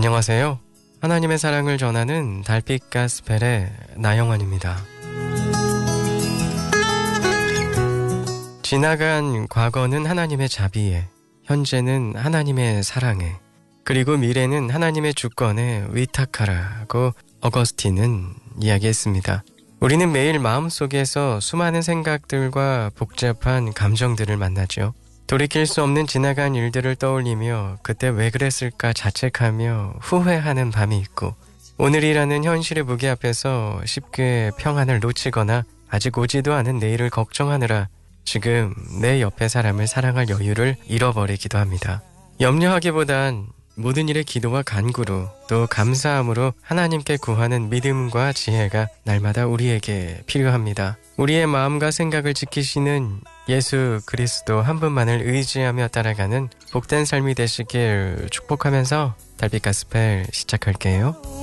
안녕하세요. 하나님의 사랑을 전하는 달빛 가스펠의 나영환입니다. 지나간 과거는 하나님의 자비에, 현재는 하나님의 사랑에, 그리고 미래는 하나님의 주권에 위탁하라고 어거스틴은 이야기했습니다. 우리는 매일 마음속에서 수많은 생각들과 복잡한 감정들을 만나죠. 돌이킬 수 없는 지나간 일들을 떠올리며 그때 왜 그랬을까 자책하며 후회하는 밤이 있고, 오늘이라는 현실의 무게 앞에서 쉽게 평안을 놓치거나 아직 오지도 않은 내일을 걱정하느라 지금 내 옆에 사람을 사랑할 여유를 잃어버리기도 합니다. 염려하기보단 모든 일에 기도와 간구로, 또 감사함으로 하나님께 구하는 믿음과 지혜가 날마다 우리에게 필요합니다. 우리의 마음과 생각을 지키시는 예수 그리스도 한 분만을 의지하며 따라가는 복된 삶이 되시길 축복하면서 달빛 가스펠 시작할게요.